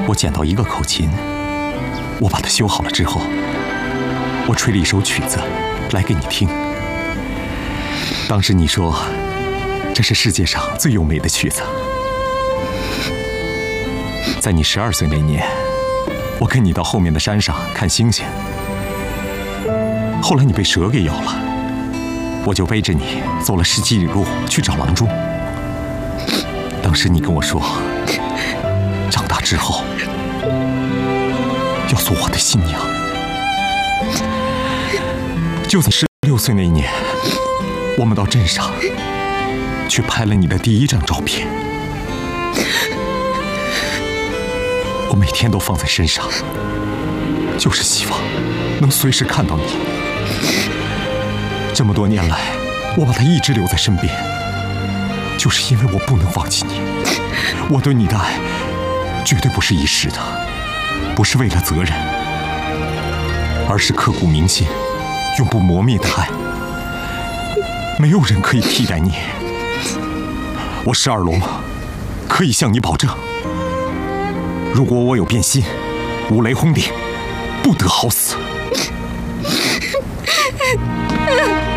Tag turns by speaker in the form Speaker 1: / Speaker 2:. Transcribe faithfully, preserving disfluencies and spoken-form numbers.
Speaker 1: 我捡到一个口琴，我把它修好了之后，我吹了一首曲子来给你听。当时你说这是世界上最优美的曲子。在你十二岁那年，我跟你到后面的山上看星星，后来你被蛇给咬了，我就背着你走了十几里路去找郎中。当时你跟我说，长大之后要做我的新娘。就在十六岁那一年，我们到镇上去拍了你的第一张照片，我每天都放在身上，就是希望能随时看到你。这么多年来，我把它一直留在身边，就是因为我不能放弃你。我对你的爱绝对不是一时的，不是为了责任，而是刻骨铭心、永不磨灭的爱。没有人可以替代你。我石二龙可以向你保证，如果我有变心，五雷轰顶，不得好死。